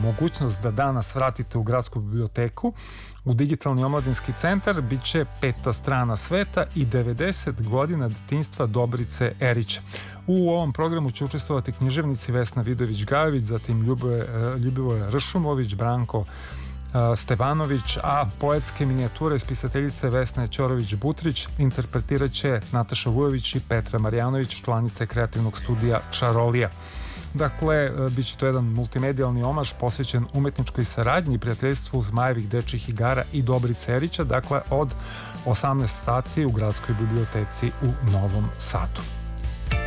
mogućnost da danas vratite u gradsku biblioteku, u digitalni omladinski centar, bit će Peta strana sveta i 90 godina detinjstva Dobrice Erić. U ovom programu će učestvovati književnici Vesna Vidović-Gajović, zatim Ljubivoje Ršumović, Branko Stevanović, a poetske minijature spisateljice Vesne Ćorović-Butrić interpretirat će Nataša Vujović i Petra Marjanović, članice kreativnog studija Čarolija. Dakle, bit će to jedan multimedijalni omaž posvećen umetničkoj saradnji i prijateljstvu Zmajevih dečjih igara i Dobrice Erića, dakle od 18 sati u Gradskoj biblioteci u Novom Sadu.